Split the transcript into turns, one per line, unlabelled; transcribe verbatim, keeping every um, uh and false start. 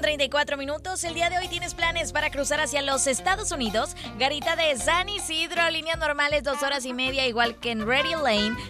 con treinta y cuatro minutos. El día de hoy tienes planes para cruzar hacia los Estados Unidos. Garita de San Isidro, líneas normales dos horas y media, igual que en Ready Lane.